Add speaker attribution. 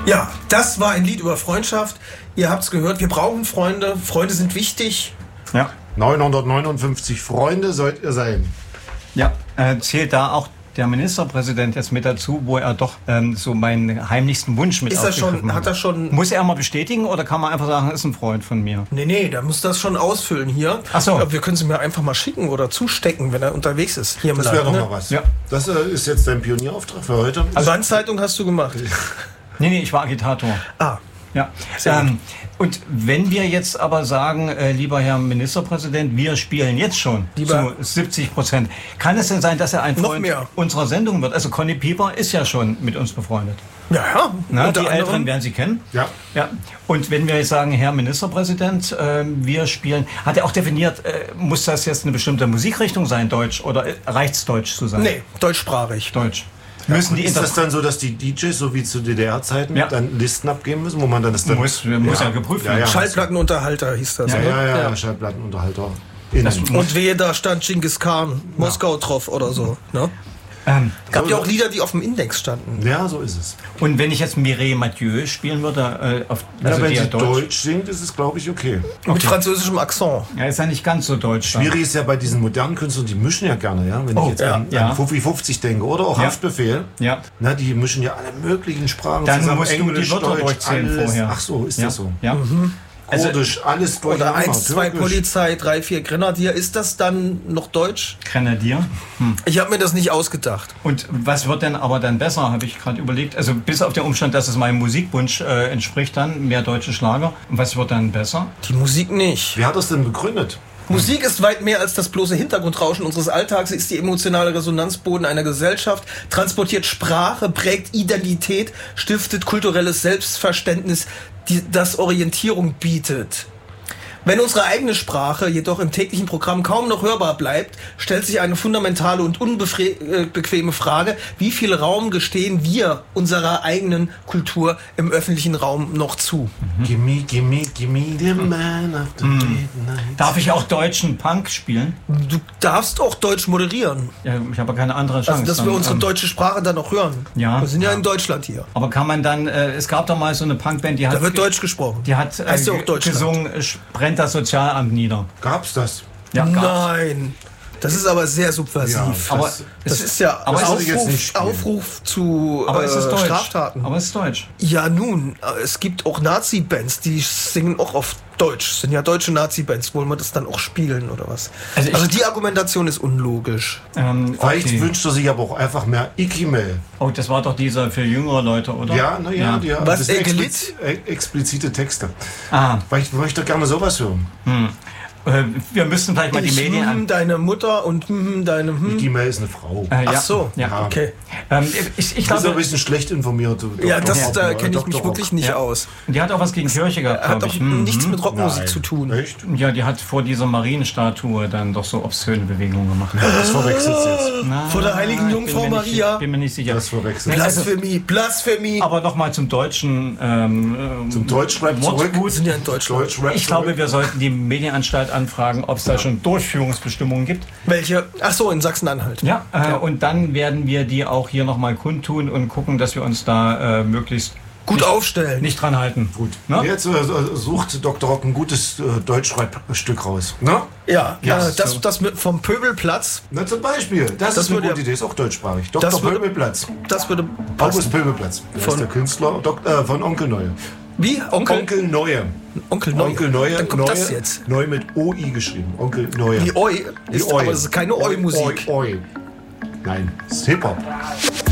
Speaker 1: Ja, das war ein Lied über Freundschaft. Ihr habt's gehört, wir brauchen Freunde. Freunde sind wichtig.
Speaker 2: Ja.
Speaker 3: 959 Freunde sollt ihr sein.
Speaker 2: Ja, zählt da auch der Ministerpräsident jetzt mit dazu, wo er doch so meinen heimlichsten Wunsch mit aufgegriffen hat.
Speaker 1: Hat er schon...
Speaker 2: Muss er mal bestätigen oder kann man einfach sagen, ist ein Freund von mir?
Speaker 1: Nee, der muss das schon ausfüllen hier.
Speaker 2: Ach so.
Speaker 1: Wir können es mir einfach mal schicken oder zustecken, wenn er unterwegs ist. Hier im
Speaker 3: Das wäre
Speaker 1: Land,
Speaker 3: doch
Speaker 1: ne?
Speaker 3: mal was.
Speaker 2: Ja.
Speaker 3: Das ist jetzt dein Pionierauftrag für heute.
Speaker 1: Also Wandzeitung hast du gemacht.
Speaker 2: Nee, ich war Agitator.
Speaker 1: Ah,
Speaker 2: Ja.
Speaker 1: Sehr gut.
Speaker 2: Und wenn wir jetzt aber sagen, lieber Herr Ministerpräsident, wir spielen jetzt schon
Speaker 1: Lieber-
Speaker 2: zu 70%, kann es denn sein, dass er ein
Speaker 1: Noch
Speaker 2: Freund
Speaker 1: mehr.
Speaker 2: unserer Sendung wird? Also Conny Pieper ist ja schon mit uns befreundet.
Speaker 1: ja.
Speaker 2: Na,
Speaker 1: Unter
Speaker 2: die
Speaker 1: anderem-
Speaker 2: Älteren werden Sie kennen.
Speaker 3: Ja.
Speaker 2: Ja. Und wenn wir jetzt sagen, Herr Ministerpräsident, wir spielen, hat er auch definiert, muss das jetzt eine bestimmte Musikrichtung sein, Deutsch, oder reicht's Deutsch zu sein?
Speaker 1: Nee, deutschsprachig.
Speaker 2: Deutsch. Müssen die
Speaker 3: Ist das dann so, dass die DJs, so wie zu DDR-Zeiten,
Speaker 2: Ja.
Speaker 3: dann Listen abgeben müssen, wo man dann das dann...
Speaker 2: muss ja geprüft werden.
Speaker 3: Ja.
Speaker 1: Schallplattenunterhalter hieß das.
Speaker 3: Ja,
Speaker 1: ne?
Speaker 3: ja, Schallplattenunterhalter.
Speaker 1: Und wehe, da stand Genghis Khan, Moskau drauf oder so. Ne? Gab ja auch Lieder, die auf dem Index standen.
Speaker 3: Ja, so ist es.
Speaker 2: Und wenn ich jetzt Mireille Mathieu spielen würde, also
Speaker 3: Wenn
Speaker 2: die
Speaker 3: sie
Speaker 2: ja
Speaker 3: Deutsch singt, ist es, glaube ich, okay.
Speaker 1: Mit französischem Akzent.
Speaker 2: Ja, ist ja nicht ganz so deutsch. dann.
Speaker 3: Schwierig ist ja bei diesen modernen Künstlern, die mischen ja gerne, ja. Wenn ich jetzt an Fuffi 50 denke oder auch
Speaker 2: Ja.
Speaker 3: Haftbefehl,
Speaker 2: Ja.
Speaker 3: na, die mischen ja alle möglichen Sprachen
Speaker 2: Dann
Speaker 3: zusammen.
Speaker 2: musst du die
Speaker 3: Englisch,
Speaker 2: Wörter
Speaker 3: Deutsch,
Speaker 2: durchzählen
Speaker 3: alles.
Speaker 2: vorher.
Speaker 3: Ach so, ist
Speaker 2: Ja.
Speaker 3: das so?
Speaker 2: Ja.
Speaker 3: Kurdisch, alles
Speaker 1: Oder
Speaker 3: durcheinander.
Speaker 1: 1, 2
Speaker 3: Türkisch.
Speaker 1: Polizei, 3, 4 Grenadier. Ist das dann noch Deutsch?
Speaker 2: Grenadier.
Speaker 1: Ich habe mir das nicht ausgedacht.
Speaker 2: Und was wird denn aber dann besser, habe ich gerade überlegt. Also bis auf den Umstand, dass es meinem Musikwunsch entspricht dann, mehr deutsche Schlager. Und was wird dann besser?
Speaker 1: Die Musik nicht.
Speaker 3: Wer hat das denn begründet?
Speaker 1: Musik ist weit mehr als das bloße Hintergrundrauschen unseres Alltags. Sie ist die emotionale Resonanzboden einer Gesellschaft, transportiert Sprache, prägt Identität, stiftet kulturelles Selbstverständnis, das Orientierung bietet. Wenn unsere eigene Sprache jedoch im täglichen Programm kaum noch hörbar bleibt, stellt sich eine fundamentale und unbequeme Frage: Wie viel Raum gestehen wir unserer eigenen Kultur im öffentlichen Raum noch zu?
Speaker 3: Gimme the man of the midnight.
Speaker 2: Darf ich auch deutschen Punk spielen?
Speaker 1: Du darfst auch Deutsch moderieren.
Speaker 2: Ja, ich habe keine andere Chance.
Speaker 1: Also, dass wir
Speaker 2: dann,
Speaker 1: unsere deutsche Sprache dann noch hören.
Speaker 2: Ja.
Speaker 1: Wir sind ja in Deutschland hier.
Speaker 2: Aber kann man dann, es gab doch mal so eine Punkband, die hat...
Speaker 1: Da wird Deutsch gesprochen.
Speaker 2: Die hat
Speaker 1: Heißt ja auch Deutschland.
Speaker 2: gesungen, brennt das Sozialamt nieder.
Speaker 3: Gab's das?
Speaker 2: Ja, gab's.
Speaker 1: Nein. Das ist aber sehr subversiv.
Speaker 3: Ja,
Speaker 2: Aber
Speaker 1: das ist ja
Speaker 2: aber
Speaker 3: das würde ich jetzt nicht spielen.
Speaker 1: Aufruf zu
Speaker 2: Aber es ist Deutsch.
Speaker 1: Straftaten.
Speaker 2: Aber es ist Deutsch.
Speaker 1: Ja nun, es gibt auch Nazi-Bands, die singen auch auf Deutsch. Sind ja deutsche Nazi-Bands. Wollen wir das dann auch spielen oder was?
Speaker 2: Also
Speaker 1: die Argumentation ist unlogisch.
Speaker 3: Vielleicht
Speaker 2: Okay.
Speaker 3: wünscht er sich aber auch einfach mehr Ikimel.
Speaker 2: Oh, das war doch dieser für jüngere Leute, oder?
Speaker 3: Ja, naja,
Speaker 2: Ja.
Speaker 1: Was,
Speaker 3: das sind
Speaker 1: Ekelit?
Speaker 3: explizite Texte.
Speaker 2: Ah,
Speaker 3: Vielleicht möchte er gerne sowas hören.
Speaker 2: wir müssten vielleicht mal die Medien an...
Speaker 1: deine Mutter und deine
Speaker 3: Ikimel ist eine Frau.
Speaker 2: Ja.
Speaker 1: Ach so,
Speaker 2: Ja.
Speaker 1: okay.
Speaker 2: Ich
Speaker 3: Das ist ein
Speaker 2: glaube,
Speaker 3: bisschen schlecht informiert.
Speaker 1: Ja, da
Speaker 3: Dr.
Speaker 1: kenne ich
Speaker 3: Dr.
Speaker 1: mich
Speaker 3: Rock.
Speaker 1: wirklich nicht
Speaker 2: Ja.
Speaker 1: aus.
Speaker 2: die hat auch was gegen Kirche gehabt,
Speaker 1: Hat
Speaker 2: glaube
Speaker 1: auch
Speaker 2: ich.
Speaker 1: nichts mit Rockmusik
Speaker 3: Nein.
Speaker 1: zu tun.
Speaker 3: Echt?
Speaker 2: Ja, die hat vor dieser Marienstatue dann doch so obszöne Bewegungen gemacht.
Speaker 3: Das verwechselt jetzt.
Speaker 2: Na,
Speaker 1: Vor der heiligen
Speaker 2: ich
Speaker 1: Jungfrau
Speaker 2: bin mir nicht-
Speaker 1: Maria.
Speaker 2: Bin mir nicht sicher.
Speaker 3: Das verwechselt.
Speaker 1: Blasphemie, Blasphemie.
Speaker 2: Aber nochmal zum deutschen
Speaker 3: Zum Deutschrap zurück.
Speaker 1: Wir sind ja in Deutschland.
Speaker 3: Deutschrap
Speaker 2: Ich glaube,
Speaker 3: zurück.
Speaker 2: wir sollten die Medienanstalt anfragen, ob es da schon Durchführungsbestimmungen gibt.
Speaker 1: Welche? Ach so, in Sachsen-Anhalt.
Speaker 2: Ja, und dann werden wir die auch hier nochmal kundtun und gucken, dass wir uns da möglichst
Speaker 1: Gut aufstellen.
Speaker 2: nicht dran halten.
Speaker 3: Gut.
Speaker 2: Ne?
Speaker 3: Jetzt sucht Dr. Rock ein gutes Deutschrap-Stück raus. Na?
Speaker 1: Ja,
Speaker 2: Ja,
Speaker 1: das vom Pöbelplatz,
Speaker 3: Na, zum Beispiel. Das ist eine
Speaker 1: würde-
Speaker 3: gute Idee. Ist auch deutschsprachig. Dr.
Speaker 1: das würde-
Speaker 3: Pöbelplatz.
Speaker 1: das würde
Speaker 3: August
Speaker 1: passen.
Speaker 3: Pöbelplatz. Das
Speaker 1: Von-
Speaker 3: ist der Künstler von Onkel Neue.
Speaker 1: Wie? Onkel?
Speaker 3: Onkel Neue.
Speaker 1: Onkel Neue.
Speaker 3: Onkel Neue.
Speaker 1: Dann kommt
Speaker 3: Neue,
Speaker 1: das jetzt.
Speaker 3: Neu mit OI geschrieben. Onkel Neue.
Speaker 1: Die Oi ist,
Speaker 3: Oi.
Speaker 1: aber es ist keine Oi-Musik.
Speaker 3: Oi. Nein, es ist Hip-Hop.